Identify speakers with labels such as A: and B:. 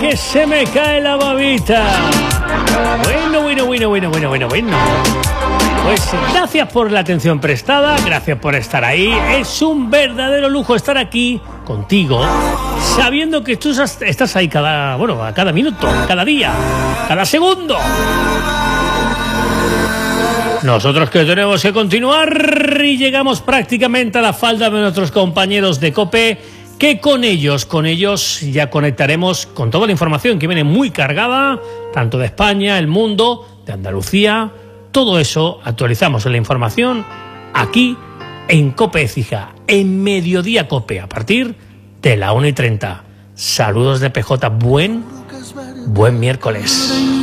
A: que se me cae la babita. Bueno. Pues gracias por la atención prestada, gracias por estar ahí. Es un verdadero lujo estar aquí contigo, sabiendo que tú estás ahí a cada minuto, cada día, cada segundo. Nosotros que tenemos que continuar y llegamos prácticamente a la falda de nuestros compañeros de COPE, que con ellos ya conectaremos con toda la información que viene muy cargada, tanto de España, el mundo, de Andalucía. Todo eso actualizamos en la información aquí en COPE Écija, en Mediodía COPE, a partir de la 1:30. Saludos de PJ, buen miércoles.